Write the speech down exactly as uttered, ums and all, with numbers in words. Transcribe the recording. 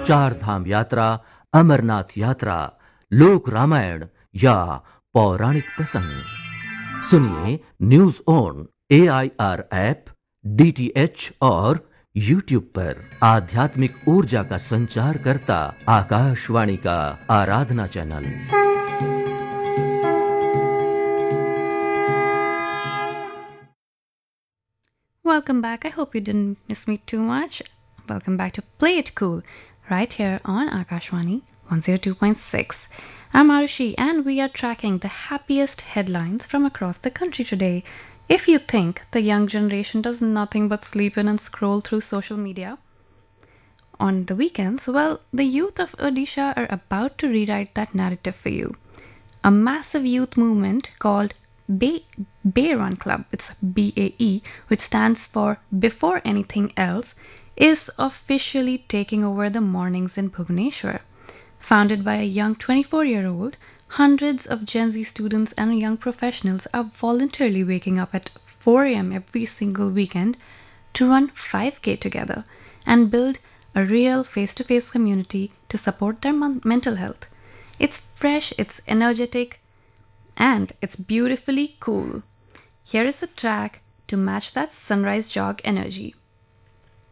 चार धाम यात्रा, अमरनाथ यात्रा, लोक रामायण या पौराणिक प्रसंग सुनिए news on A I R app, D T H और यूट्यूब पर। आध्यात्मिक ऊर्जा का संचार करता आकाशवाणी का आराधना channel. Welcome back. I hope you didn't miss me too much. Welcome back to Play It Cool, right here on Akashwani one oh two point six. I'm Arushi, and we are tracking the happiest headlines from across the country today. If you think the young generation does nothing but sleep in and scroll through social media on the weekends, well, the youth of Odisha are about to rewrite that narrative for you. A massive youth movement called Bay, Bay Run Club, it's B A E, which stands for Before Anything Else, is officially taking over the mornings in Bhubaneswar. Founded by a young twenty-four-year-old, hundreds of Gen Z students and young professionals are voluntarily waking up at four a.m. every single weekend to run five K together and build a real face-to-face community to support their mon- mental health. It's fresh, it's energetic, and it's beautifully cool. Here is a track to match that sunrise jog energy.